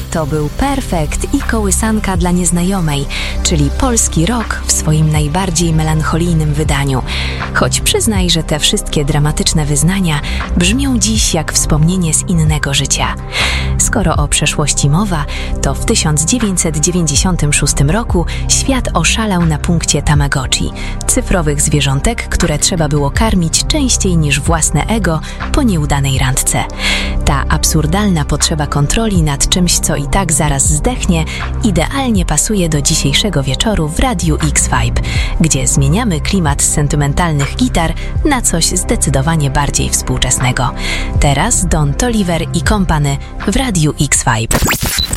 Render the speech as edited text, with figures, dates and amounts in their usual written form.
To był Perfekt i Kołysanka dla nieznajomej, czyli polski rock w swoim najbardziej melancholijnym wydaniu. Choć przyznaj, że te wszystkie dramatyczne wyznania brzmią dziś jak wspomnienie z innego życia. Skoro o przeszłości mowa, to w 1996 roku świat oszalał na punkcie Tamagotchi, cyfrowych zwierzątek, które trzeba było karmić częściej niż własne ego po nieudanej randce. Ta absurdalna potrzeba kontroli nad czymś, co i tak zaraz zdechnie, idealnie pasuje do dzisiejszego wieczoru w Radiu X-Vibe, gdzie zmieniamy klimat z sentymentalnych gitar na coś zdecydowanie bardziej współczesnego. Teraz Don Toliver i Company w Radiu X-Vibe.